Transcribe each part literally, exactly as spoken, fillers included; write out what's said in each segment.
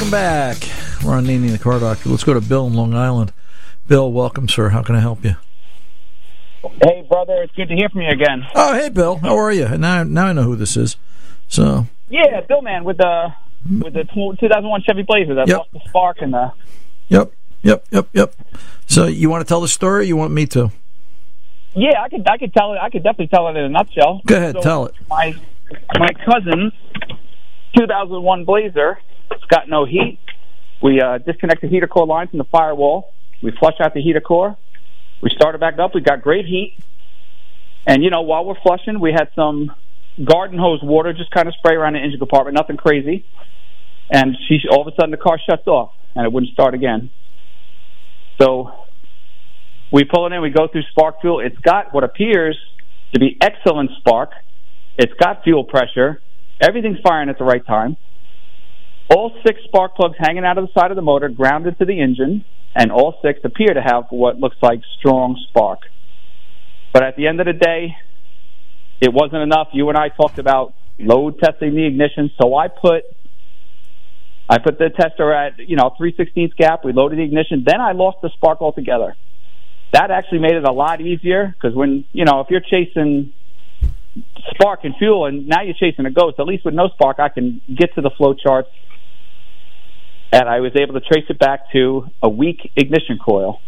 Welcome back. We're on Nene the Car Doctor. Let's go to Bill in Long Island. Bill, welcome, sir. How can I help you? Hey, brother. It's good to hear from you again. Oh, hey, Bill. How are you? Now, now I know who this is. So. Yeah, Bill, man, with the with the two thousand one Chevy Blazer that Yep. lost the spark and the. Yep, yep, yep, yep. So you want to tell the story? Or you want me to? Yeah, I could I could tell it. I could definitely tell it in a nutshell. Go ahead, so tell it. My my cousin's two thousand one Blazer. It's got no heat. We uh, disconnect the heater core line from the firewall. We flush out the heater core. We start it back up. We got great heat. And, you know, while we're flushing, we had some garden hose water just kind of spray around the engine compartment, nothing crazy. And she, all of a sudden the car shuts off, and it wouldn't start again. So we pull it in. We go through spark fuel. It's got what appears to be excellent spark. It's got fuel pressure. Everything's firing at the right time. All six spark plugs hanging out of the side of the motor, grounded to the engine, and all six appear to have what looks like strong spark. But at the end of the day, it wasn't enough. You and I talked about load testing the ignition, so I put I put the tester at, you know, three sixteenths gap. We loaded the ignition. Then I lost the spark altogether. That actually made it a lot easier, because when, you know, if you're chasing spark and fuel and now you're chasing a ghost, at least with no spark, I can get to the flow charts. And I was able to trace it back to a weak ignition coil.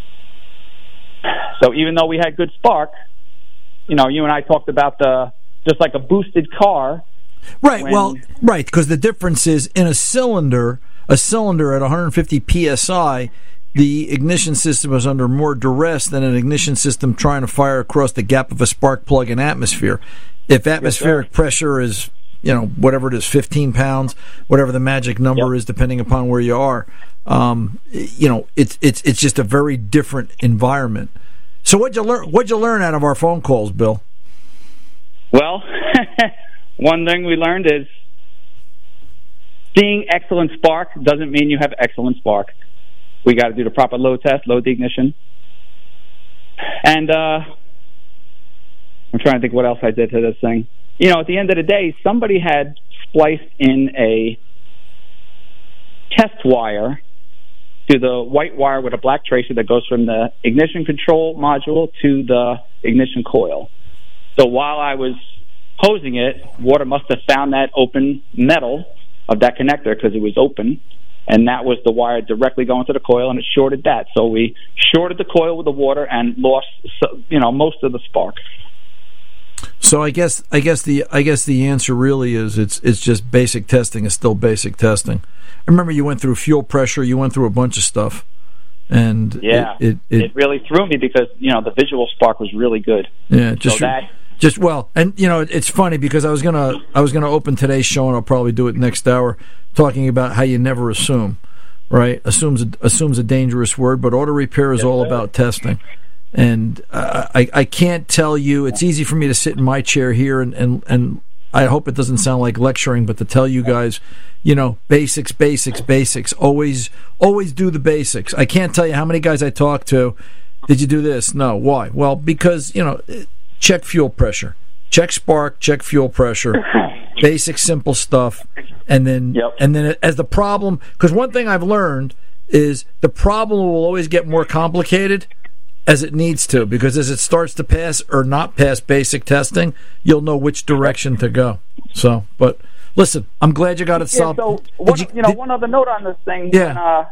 So even though we had good spark, you know, you and I talked about the just like a boosted car. Right, when, well, right, because the difference is in a cylinder, a cylinder at one hundred fifty P S I, the ignition system is under more duress than an ignition system trying to fire across the gap of a spark plug in atmosphere. If atmospheric yes, pressure is, you know, whatever it is, fifteen pounds, whatever the magic number yep. is, depending upon where you are, um, you know, it's it's it's just a very different environment. So what'd you learn? What'd you learn out of our phone calls, Bill? Well, one thing we learned is seeing excellent spark doesn't mean you have excellent spark. We got to do the proper load test, load the ignition, and uh, I'm trying to think what else I did to this thing. You know, at the end of the day, somebody had spliced in a test wire to the white wire with a black tracer that goes from the ignition control module to the ignition coil. So while I was hosing it, water must have found that open metal of that connector because it was open, and that was the wire directly going to the coil, and it shorted that. So we shorted the coil with the water and lost, you know, most of the spark. So I guess I guess the I guess the answer really is it's it's just basic testing is still basic testing. I remember you went through fuel pressure, you went through a bunch of stuff, and yeah, it it, it, it really threw me because, you know, the visual spark was really good. Yeah, just so that, just well, and you know, it's funny because I was gonna I was gonna open today's show, and I'll probably do it next hour, talking about how you never assume, right? Assumes assumes a dangerous word, but auto repair is yes, all sir. about testing. And uh, I, I can't tell you, it's easy for me to sit in my chair here and, and, and I hope it doesn't sound like lecturing, but to tell you guys, you know, basics, basics, basics. Always, always do the basics. I can't tell you how many guys I talk to, did you do this? No. Why? Well, because, you know, check fuel pressure. Check spark, check fuel pressure. Basic, simple stuff. And then, yep. and then as the problem, because one thing I've learned is the problem will always get more complicated as it needs to, because as it starts to pass or not pass basic testing, you'll know which direction to go. So, but listen, I'm glad you got it yeah, solved. So, one, you, you know, did, one other note on this thing. Yeah. When, uh,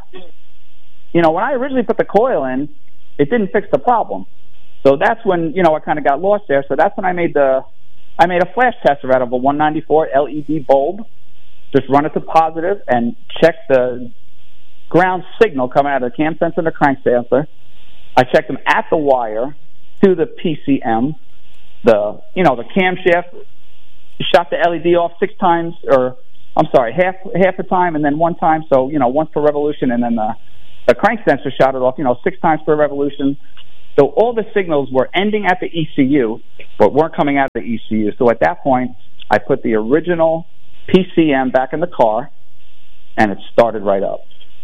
you know, when I originally put the coil in, it didn't fix the problem. So that's when, you know, I kind of got lost there. So that's when I made the, I made a flash tester out of a one ninety-four L E D bulb. Just run it to positive and check the ground signal coming out of the cam sensor and the crank sensor. I checked them at the wire to the P C M. The, you know, the camshaft shot the L E D off six times, or I'm sorry, half half the time, and then one time. So, you know, once per revolution, and then the the crank sensor shot it off, you know, six times per revolution. So all the signals were ending at the E C U, but weren't coming out of the E C U. So at that point, I put the original P C M back in the car, and it started right up.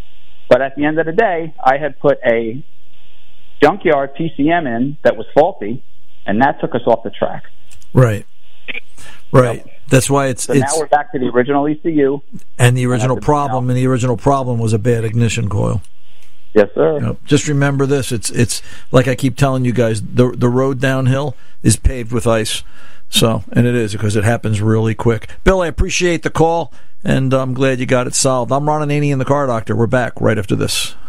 But at the end of the day, I had put a junkyard P C M in that was faulty, and that took us off the track. Right. Right. That's why it's So it's now we're back to the original E C U. and the original And problem, and the original problem was a bad ignition coil. Yes, sir. You know, just remember this: it's it's like I keep telling you guys, the the road downhill is paved with ice. So, and it is, because it happens really quick. Bill, I appreciate the call, and I'm glad you got it solved. I'm Ron Ananian, the Car Doctor. We're back right after this.